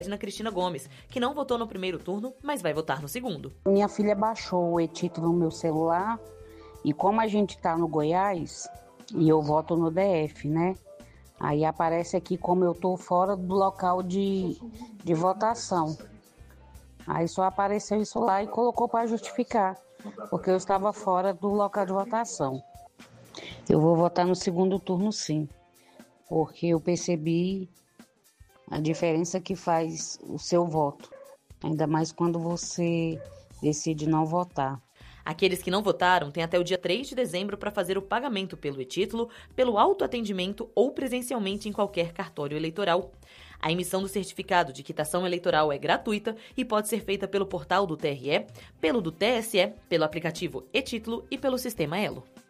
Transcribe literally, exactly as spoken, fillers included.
Edna Cristina Gomes, que não votou no primeiro turno, mas vai votar no segundo. Minha filha baixou o e-título no meu celular e como a gente está no Goiás, e eu voto no D F, né? Aí aparece aqui como eu estou fora do local de, de votação. Aí só apareceu isso lá e colocou para justificar, porque eu estava fora do local de votação. Eu vou votar no segundo turno sim, porque eu percebi a diferença que faz o seu voto, ainda mais quando você decide não votar. Aqueles que não votaram têm até o dia três de dezembro para fazer o pagamento pelo e-título, pelo autoatendimento ou presencialmente em qualquer cartório eleitoral. A emissão do certificado de quitação eleitoral é gratuita e pode ser feita pelo portal do T R E, pelo do T S E, pelo aplicativo e-título e pelo sistema Elo.